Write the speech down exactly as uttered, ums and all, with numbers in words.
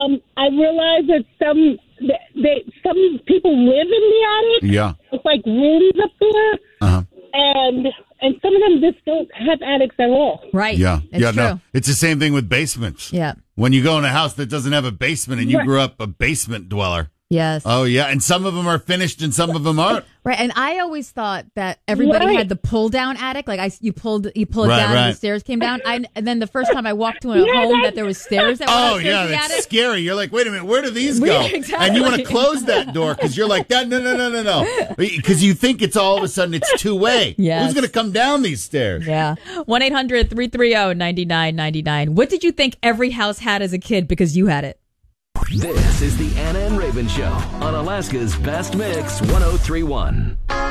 Um, I realize that some that they, some people live in the attic. Yeah. It's like rooms up there. Uh-huh. And and some of them just don't have attics at all. Right. Yeah. It's yeah, true. no. It's the same thing with basements. Yeah. When you go in a house that doesn't have a basement and you Right. grew up a basement dweller. Yes. Oh, yeah. And some of them are finished and some of them aren't. Right, and I always thought that everybody Right. had the pull down attic, like I, you pulled, you pull it Right, down, and right. the stairs came down. I, and then the first time I walked to a Yeah, home that's- that there was stairs that went Oh, upstairs yeah. to the That's attic. scary. You're like, wait a minute. Where do these We- go? exactly. And you want to close that door because you're like, that. no, no, no, no, no. Because you think it's all of a sudden it's two way. Yes. Who's going to come down these stairs? Yeah, one eight hundred three three zero nine nine nine nine. What did you think every house had as a kid because you had it? This is the Anna and Raven Show on Alaska's Best Mix one oh three point one.